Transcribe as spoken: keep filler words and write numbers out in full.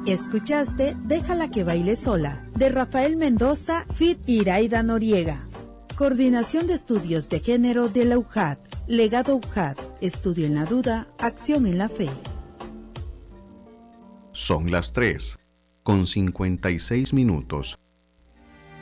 Escuchaste Déjala que baile sola, de Rafael Mendoza, feat. Iraida Noriega. Coordinación de Estudios de Género de la U J A D. Legado U J A D. Estudio en la duda, acción en la fe. Son las tres, con cincuenta y seis minutos.